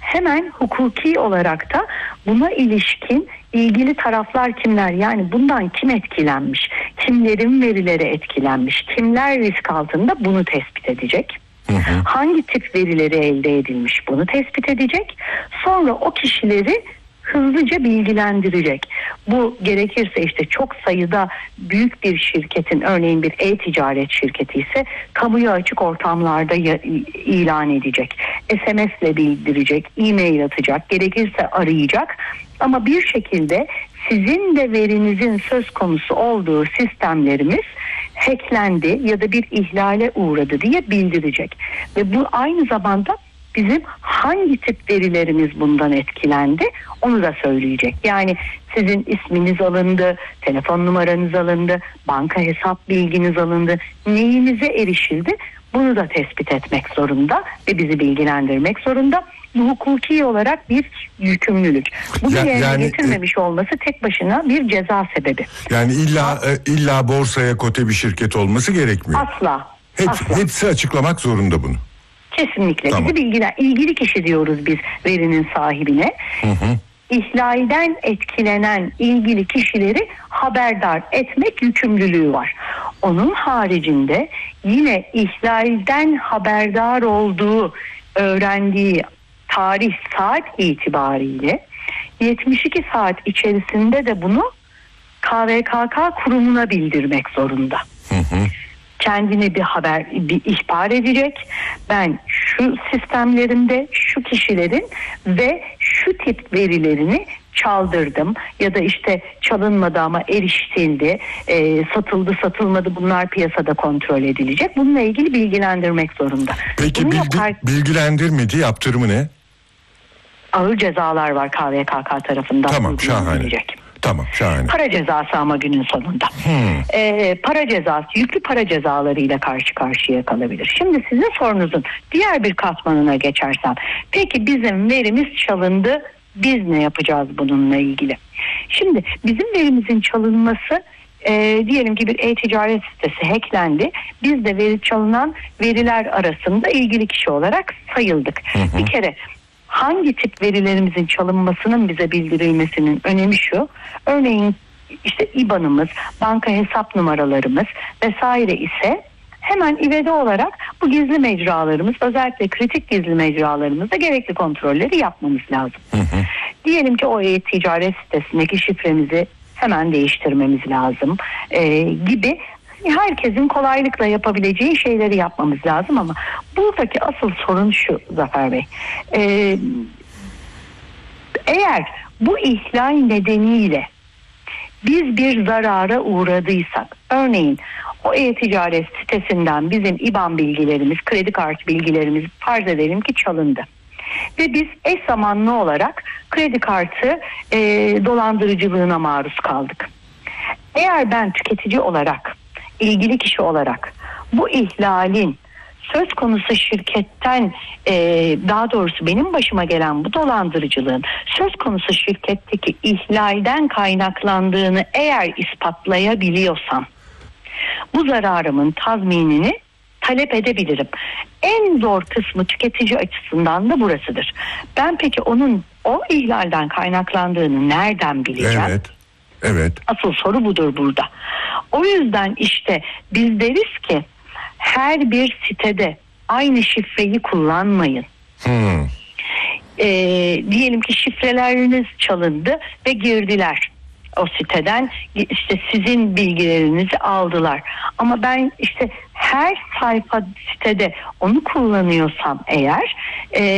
hemen hukuki olarak da buna ilişkin ilgili taraflar kimler, yani bundan kim etkilenmiş, kimlerin verileri etkilenmiş, kimler risk altında, bunu tespit edecek. Hangi tip verileri elde edilmiş, bunu tespit edecek. Sonra o kişileri hızlıca bilgilendirecek. Bu gerekirse işte çok sayıda büyük bir şirketin, örneğin bir e-ticaret şirketi ise kamuya açık ortamlarda ilan edecek. SMS'le bildirecek, e-mail atacak, gerekirse arayacak. Ama bir şekilde sizin de verinizin söz konusu olduğu sistemlerimiz hacklendi ya da bir ihlale uğradı diye bildirecek. Ve bu aynı zamanda bizim hangi tip verilerimiz bundan etkilendi onu da söyleyecek. Yani sizin isminiz alındı, telefon numaranız alındı, banka hesap bilginiz alındı, neyinize erişildi, bunu da tespit etmek zorunda ve bizi bilgilendirmek zorunda. Bu hukuki olarak bir yükümlülük. Bunu yerine getirmemiş olması tek başına bir ceza sebebi. Yani illa borsaya kote bir şirket olması gerekmiyor. Asla. Hepsi açıklamak zorunda bunu. Kesinlikle. Tamam. Bizi ilgili kişi diyoruz biz verinin sahibine. İhlalden etkilenen ilgili kişileri haberdar etmek yükümlülüğü var. Onun haricinde yine ihlalden haberdar olduğu, öğrendiği tarih, saat itibariyle 72 saat içerisinde de bunu KVKK kurumuna bildirmek zorunda. Kendini bir ihbar edecek. Ben şu sistemlerimde şu kişilerin ve şu tip verilerini çaldırdım ya da işte çalınmadı ama eriştildi, satıldı satılmadı, bunlar piyasada kontrol edilecek. Bununla ilgili bilgilendirmek zorunda. Peki bilgilendirmedi, yaptırımı ne? Ağır cezalar var KVKK tarafından. Tamam, şahane. Tamam, şahane. Para cezası ama günün sonunda. Para cezası, yüklü para cezalarıyla karşı karşıya kalabilir. Şimdi sizin sorunuzun diğer bir katmanına geçersem, peki bizim verimiz çalındı, biz ne yapacağız bununla ilgili? Şimdi bizim verimizin çalınması, diyelim ki bir e-ticaret sitesi hacklendi. Biz de çalınan veriler arasında ilgili kişi olarak sayıldık. Bir kere hangi tip verilerimizin çalınmasının bize bildirilmesinin önemi şu: örneğin işte IBAN'ımız, banka hesap numaralarımız vesaire ise hemen ivedi olarak bu gizli mecralarımız, özellikle kritik gizli mecralarımızda gerekli kontrolleri yapmamız lazım. Diyelim ki o e-ticaret sitesindeki şifremizi hemen değiştirmemiz lazım gibi herkesin kolaylıkla yapabileceği şeyleri yapmamız lazım. Ama buradaki asıl sorun şu Zafer Bey. Eğer bu ihlal nedeniyle biz bir zarara uğradıysak, örneğin o e-ticaret sitesinden bizim IBAN bilgilerimiz, kredi kartı bilgilerimiz farz edelim ki çalındı. Ve biz eş zamanlı olarak kredi kartı dolandırıcılığına maruz kaldık. Eğer ben tüketici olarak, ilgili kişi olarak bu ihlalin söz konusu şirketten, daha doğrusu benim başıma gelen bu dolandırıcılığın söz konusu şirketteki ihlalden kaynaklandığını eğer ispatlayabiliyorsam, bu zararımın tazminini talep edebilirim. En zor kısmı tüketici açısından da burasıdır. Ben peki onun o ihlalden kaynaklandığını nereden bileceğim? Evet. Asıl soru budur burada. O yüzden işte biz deriz ki her bir sitede aynı şifreyi kullanmayın. Diyelim ki şifreleriniz çalındı ve girdiler o siteden, işte sizin bilgilerinizi aldılar. Ama ben işte her sayfa sitede onu kullanıyorsam eğer